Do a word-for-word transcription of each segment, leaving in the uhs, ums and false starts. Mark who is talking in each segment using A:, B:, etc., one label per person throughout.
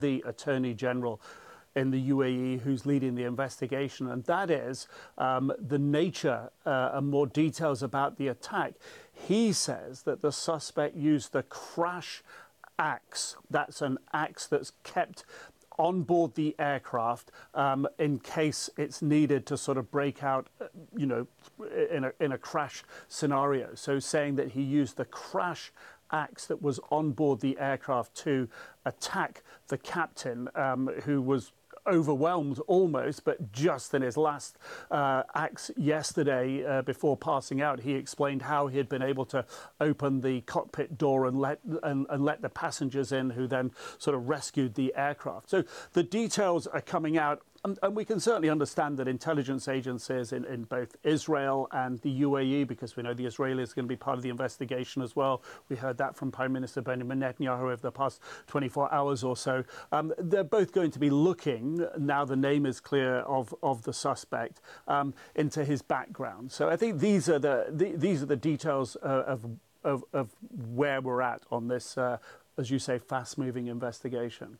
A: the Attorney General in the U A E who's leading the investigation, and that is um, the nature uh, and more details about the attack. He says that the suspect used the crash axe. That's an axe that's kept on board the aircraft um, in case it's needed to sort of break out, you know, in a, in a crash scenario. So saying that he used the crash axe that was on board the aircraft to attack the captain, um, who was overwhelmed almost, but just in his last uh, acts yesterday uh, before passing out, he explained how he had been able to open the cockpit door and let and, and let the passengers in, who then sort of rescued the aircraft. So the details are coming out. And, and we can certainly understand that intelligence agencies in, in both Israel and the U A E, because we know the Israelis are going to be part of the investigation as well. We heard that from Prime Minister Benjamin Netanyahu over the past twenty-four hours or so. Um, they're both going to be looking, now the name is clear of, of the suspect, um, into his background. So I think these are the, the, these are the details uh, of, of, of where we're at on this, uh, as you say, fast-moving investigation.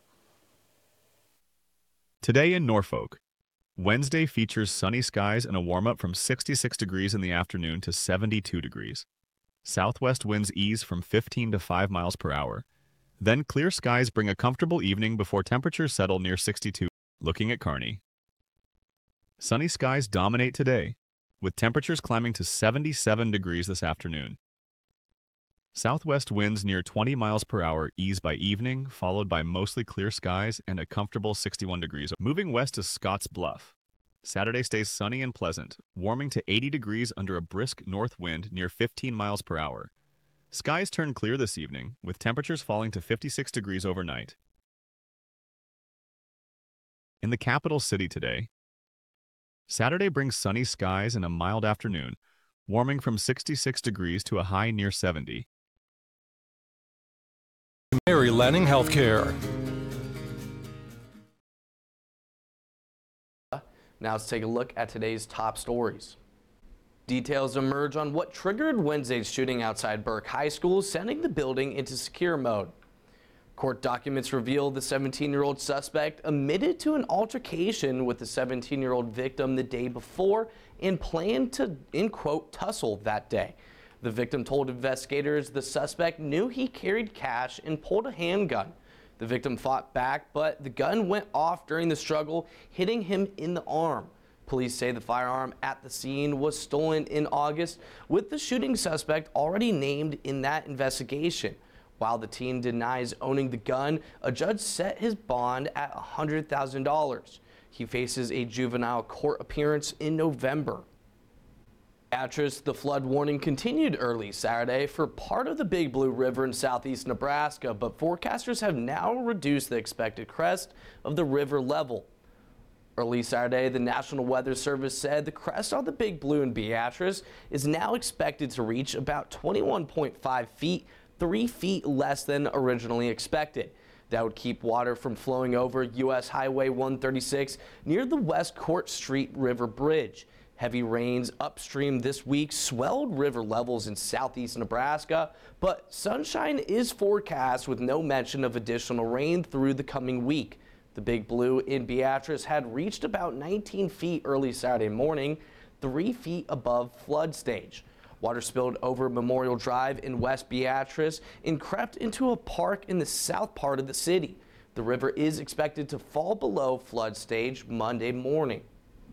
B: Today in Norfolk, Wednesday features sunny skies and a warm-up from sixty-six degrees in the afternoon to seventy-two degrees. Southwest winds ease from fifteen to five miles per hour. Then clear skies bring a comfortable evening before temperatures settle near sixty-two. Looking at Kearney. Sunny skies dominate today, with temperatures climbing to seventy-seven degrees this afternoon. Southwest winds near twenty miles per hour ease by evening, followed by mostly clear skies and a comfortable sixty-one degrees. Moving west to Scotts Bluff. Saturday stays sunny and pleasant, warming to eighty degrees under a brisk north wind near fifteen miles per hour. Skies turn clear this evening, with temperatures falling to fifty-six degrees overnight. In the capital city today, Saturday brings sunny skies and a mild afternoon, warming from sixty-six degrees to a high near seventy.
C: Mary Lanning Healthcare.
D: Now let's take a look at today's top stories. Details emerge on what triggered Wednesday's shooting outside Burke High School, sending the building into secure mode. Court documents reveal the seventeen-year-old suspect admitted to an altercation with the seventeen-year-old victim the day before and planned to, in quote, tussle that day. The victim told investigators the suspect knew he carried cash and pulled a handgun. The victim fought back, but the gun went off during the struggle, hitting him in the arm. Police say the firearm at the scene was stolen in August, with the shooting suspect already named in that investigation. While the teen denies owning the gun, a judge set his bond at one hundred thousand dollars. He faces a juvenile court appearance in November. Beatrice, the flood warning continued early Saturday for part of the Big Blue River in southeast Nebraska, but forecasters have now reduced the expected crest of the river level. Early Saturday, the National Weather Service said the crest on the Big Blue in Beatrice is now expected to reach about twenty-one point five feet, three feet less than originally expected. That would keep water from flowing over U S Highway one thirty-six near the West Court Street River Bridge. Heavy rains upstream this week swelled river levels in southeast Nebraska, but sunshine is forecast with no mention of additional rain through the coming week. The Big Blue in Beatrice had reached about nineteen feet early Saturday morning, three feet above flood stage. Water spilled over Memorial Drive in West Beatrice and crept into a park in the south part of the city. The river is expected to fall below flood stage Monday morning.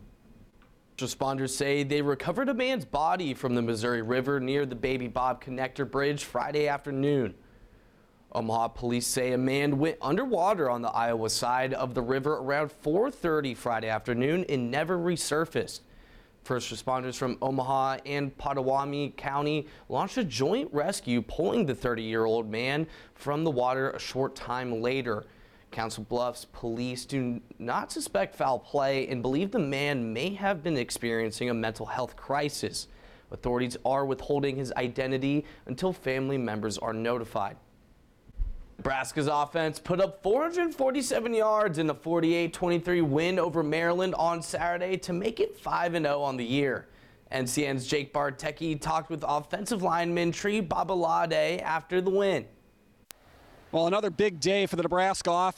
D: Responders say they recovered a man's body from the Missouri River near the Baby Bob Connector Bridge Friday afternoon. Omaha police say a man went underwater on the Iowa side of the river around four thirty Friday afternoon and never resurfaced. First responders from Omaha and Pottawatomie County launched a joint rescue, pulling the thirty-year-old man from the water a short time later. Council Bluffs police do not suspect foul play and believe the man may have been experiencing a mental health crisis. Authorities are withholding his identity until family members are notified. Nebraska's offense put up four hundred forty-seven yards in a forty-eight twenty-three win over Maryland on Saturday to make it five and oh on the year. N C N's Jake Bartecki talked with offensive lineman Tree Babalade after the win.
E: Well, another big day for the Nebraska offense.